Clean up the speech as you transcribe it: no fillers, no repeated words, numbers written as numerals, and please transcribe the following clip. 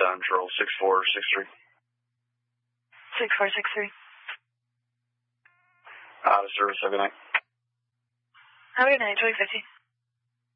Central 6463. 6463. Out of service. Have a good night. Have a good night. 2050.